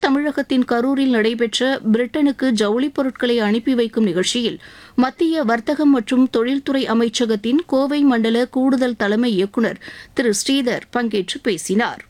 தமிழகத்தின் கரூரில் நடைபெற்ற பிரிட்டனுக்கு ஜவுளிப் பொருட்களை அனுப்பி வைக்கும் நிகழ்ச்சியில் மத்திய வர்த்தகம் மற்றும் தொழில்துறை அமைச்சகத்தின் கோவை மண்டல கூடுதல் தலைமை இயக்குநர் திரு ஸ்ரீதர் பங்கேற்று பேசினார்.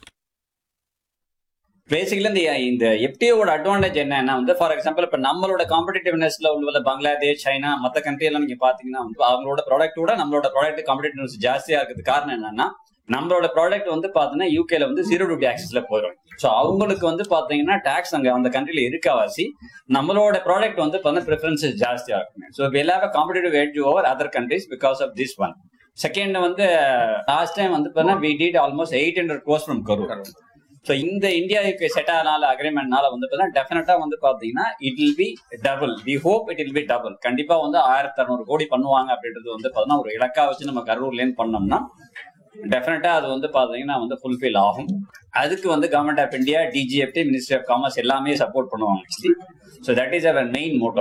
பேசிக்கலி இந்த எஃப்டிஓட அட்வான்டேஜ் என்னன்னா ஃபார் எக்ஸாம்பிள் இப்ப நம்மளோட காம்படிட்டிவ்னஸ்ல உள்ள பங்களாதேஷ், சைனா, மற்ற கண்ட்ரி எல்லாம் நீங்க பாத்தீங்கன்னா அவங்களோட ப்ராடக்டோட நம்மளோட ப்ராடக்ட் காம்படிட்டிவ்னஸ் ஜாஸ்தியா இருக்கிறது காரணம் என்னன்னா நம்மளோட ப்ராடக்ட் பாத்தீங்கன்னா யூகேல 0 டியூட்டி ஆக்சஸ்ல போயிடும். ஸோ அவங்களுக்கு பாத்தீங்கன்னா டாக்ஸ் அங்க அந்த கண்ட்ரில இருக்காவாசி நம்மளோட ப்ராடக்ட் பாத்தீங்கன்னா ப்ரிஃபரன்சஸ் ஜாஸ்தியா இருக்கும். So we have a competitive edge over other countries because of this one. Second last time பாத்தீங்கன்னா we did almost 800 crores from Karur. So இந்த இந்தியாவுக்கு செட் ஆனால அக்ரிமெண்ட்னால டெஃபினட்டா பாத்தீங்கன்னா it will be double. We hope it will be double. கண்டிப்பா 1600 கோடி பண்ணுவாங்க அப்படின்றது பாத்தீங்கன்னா ஒரு இலக்கா வச்சு நம்ம கரூர்ல இருந்து பண்ணோம்னா டெஃபினட்டா அது பாத்தீங்கன்னா ஃபுல்ஃபில் ஆகும். அதுக்கு government of India, DGFT, ministry of commerce எல்லாமே சப்போர்ட் பண்ணுவாங்க. So that is our main Moto.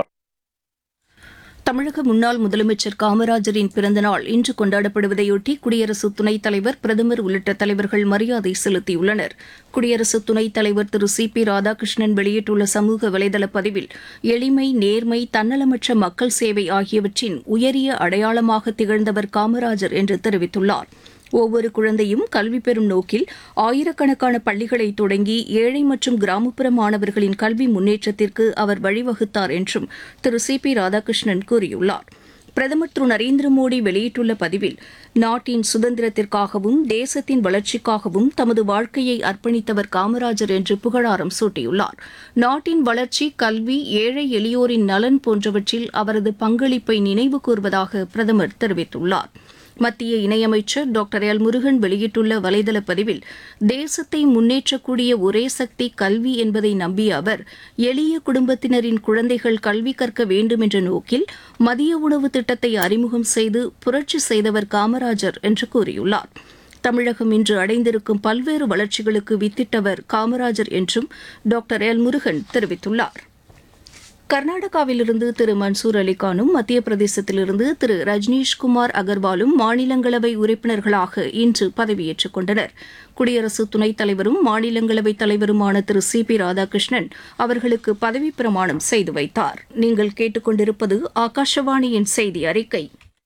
தமிழக முன்னாள் முதலமைச்சர் காமராஜரின் பிறந்தநாள் இன்று கொண்டாடப்படுவதையொட்டி குடியரசு துணைத் தலைவர், பிரதமர் உள்ளிட்ட தலைவர்கள் மரியாதை செலுத்தியுள்ளனர். குடியரசு துணைத் தலைவர் திரு சி.பி. ராதாகிருஷ்ணன் வெளியிட்டுள்ள சமூக வலைதள பதிவில் எளிமை, நேர்மை, தன்னலமற்ற மக்கள் சேவை ஆகியவற்றின் உயரிய அடையாளமாக திகழ்ந்தவர் காமராஜர் என்று தெரிவித்துள்ளார். ஒவ்வொரு குழந்தையும் கல்வி பெறும் நோக்கில் ஆயிரக்கணக்கான பள்ளிகளை தொடங்கி ஏழை மற்றும் கிராமப்புற மாணவர்களின் கல்வி முன்னேற்றத்திற்கு அவர் வழிவகுத்தார் என்றும் திரு சி.பி. ராதாகிருஷ்ணன் கூறியுள்ளார். பிரதமர் திரு நரேந்திர மோடி வெளியிட்டுள்ள பதிவில் நாட்டின் சுதந்திரத்திற்காகவும் தேசத்தின் வளர்ச்சிக்காகவும் தமது வாழ்க்கையை அர்ப்பணித்தவர் காமராஜர் என்று புகழாரம் சூட்டியுள்ளார். நாட்டின் வளர்ச்சி, கல்வி, ஏழை எளியோரின் நலன் போன்றவற்றில் அவரது பங்களிப்பை நினைவு கூர்வதாக பிரதமர் தெரிவித்துள்ளார். மத்திய இணையமைச்சர் டாக்டர் எல். முருகன் வெளியிட்டுள்ள வலைதள பதிவில் தேசத்தை முன்னேற்றக்கூடிய ஒரே சக்தி கல்வி என்பதை நம்பிய அவர் எளிய குடும்பத்தினரின் குழந்தைகள் கல்வி கற்க வேண்டும் என்ற நோக்கில் மதிய உணவு திட்டத்தை அறிமுகம் செய்து புரட்சி செய்தவர் காமராஜர் என்று கூறியுள்ளார். தமிழகம் இன்று அடைந்திருக்கும் பல்வேறு வளர்ச்சிகளுக்கு வித்திட்டவர் காமராஜர் என்றும் டாக்டர் எல். முருகன் தெரிவித்துள்ளார். கர்நாடகாவிலிருந்து திரு மன்சூர் அலிகானும் மத்திய பிரதேசத்திலிருந்து திரு ரஜ்னீஷ்குமார் அகர்வாலும் மாநிலங்களவை உறுப்பினர்களாக இன்று பதவியேற்றுக் கொண்டனர். குடியரசு துணைத் தலைவரும் மாநிலங்களவைத் தலைவருமான திரு சி.பி. ராதாகிருஷ்ணன் அவர்களுக்கு பதவிப் பிரமாணம் செய்து வைத்தார். நீங்கள் கேட்டுக்கொண்டிருப்பது ஆகாஷவாணியின் செய்தி அறிக்கை.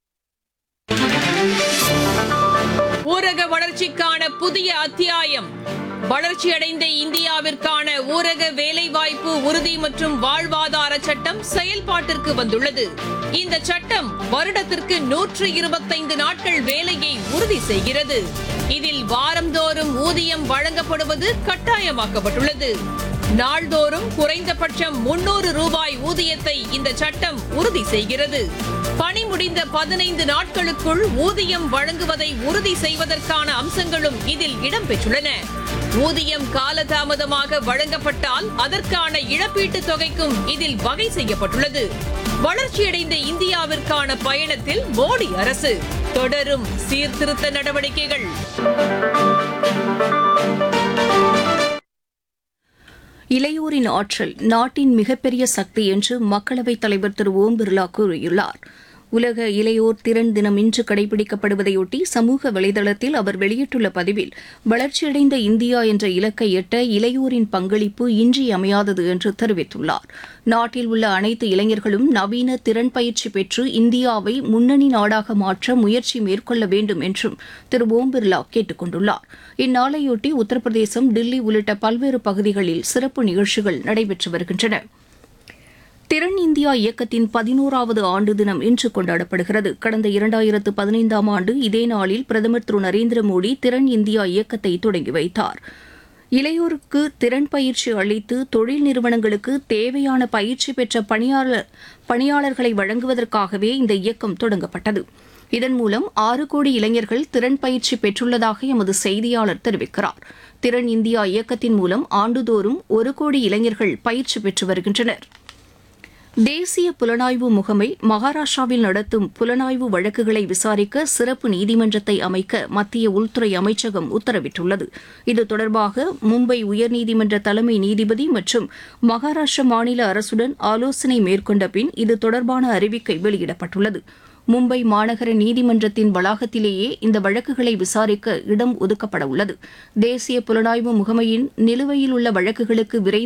ஊரக வளர்ச்சிக்கான புதிய அத்தியாயம். வளர்ச்சியடைந்த இந்தியாவிற்கான ஊரக வேலைவாய்ப்பு உறுதி மற்றும் வாழ்வாதார சட்டம் செயல்பாட்டிற்கு வந்துள்ளது. இந்த சட்டம் வருடத்திற்கு 125 நாட்கள் வேலையை உறுதி செய்கிறது. இதில் வாரந்தோறும் ஊதியம் வழங்கப்படுவது கட்டாயமாக்கப்பட்டுள்ளது. நாள்தோறும் குறைந்தபட்சம் 300 ரூபாய் ஊதியத்தை இந்த சட்டம் உறுதி செய்கிறது. பணி முடிந்த 15 நாட்களுக்குள் ஊதியம் வழங்குவதை உறுதி செய்வதற்கான அம்சங்களும் இதில் இடம்பெற்றுள்ளன. ஊதியம் காலதாமதமாக வழங்கப்பட்டால் அதற்கான இழப்பீட்டுத் தொகைக்கும் இதில் வகை செய்யப்பட்டுள்ளது. வளர்ச்சியடைந்த இந்தியாவிற்கான பயணத்தில் மோடி அரசு தொடரும் சீர்திருத்த நடவடிக்கைகள். இளையோரின் ஆற்றல் நாட்டின் மிகப்பெரிய சக்தி என்று மக்களவைத் தலைவர் திரு ஓம் பிர்லா கூறியுள்ளார். உலக இளையோர் திறன் தினம் இன்று கடைபிடிக்கப்படுவதையொட்டி சமூக வலைதளத்தில் அவர் வெளியிட்டுள்ள பதிவில் வளர்ச்சியடைந்த இந்தியா என்ற இலக்கை எட்ட இளையோரின் பங்களிப்பு இன்றியமையாதது என்று தெரிவித்துள்ளார். நாட்டில் உள்ள அனைத்து இளைஞர்களும் நவீன திறன் பயிற்சி பெற்று இந்தியாவை முன்னணி நாடாக மாற்ற முயற்சி மேற்கொள்ள வேண்டும் என்றும் திரு ஓம் பிர்லா கேட்டுக் கொண்டுள்ளார். இந்நாளையொட்டி உத்தரப்பிரதேசம், தில்லி உள்ளிட்ட பல்வேறு பகுதிகளில் சிறப்பு நிகழ்ச்சிகள் நடைபெற்று வருகின்றன. திறன் இந்தியா இயக்கத்தின் 11வது ஆண்டு தினம் இன்று கொண்டாடப்படுகிறது. கடந்த 2015ஆம் ஆண்டு இதே நாளில் பிரதமர் திரு நரேந்திர மோடி திறன் இந்தியா இயக்கத்தை தொடங்கி வைத்தார். இளையோருக்கு திறன் பயிற்சி அளித்து தொழில் நிறுவனங்களுக்கு தேவையான பயிற்சி பெற்ற பணியாளர்களை வழங்குவதற்காகவே இந்த இயக்கம் தொடங்கப்பட்டது. இதன் மூலம் 6 கோடி இளைஞர்கள் திறன் பயிற்சி பெற்றுள்ளதாக எமது செய்தியாளர் தெரிவிக்கிறார். திறன் இந்தியா இயக்கத்தின் மூலம் ஆண்டுதோறும் 1 கோடி இளைஞர்கள் பயிற்சி பெற்று வருகின்றனர். தேசிய புலனாய்வு முகமை மகாராஷ்டிராவில் நடத்தும் புலனாய்வு வழக்குகளை விசாரிக்க சிறப்பு நீதிமன்றத்தை அமைக்க மத்திய உள்துறை அமைச்சகம் உத்தரவிட்டுள்ளது. இது தொடர்பாக மும்பை உயர்நீதிமன்ற தலைமை நீதிபதி மற்றும் மகாராஷ்டிர மாநில அரசுடன் ஆலோசனை மேற்கொண்ட பின் இது தொடர்பான அறிவிக்கை வெளியிடப்பட்டுள்ளது. மும்பை மாநகர நீதிமன்றத்தின் வளாகத்திலேயே இந்த வழக்குகளை விசாரிக்க இடம் ஒதுக்கப்பட உள்ளது. தேசிய புலனாய்வு முகமையின் நிலுவையில் உள்ள வழக்குகளுக்கு விரைந்து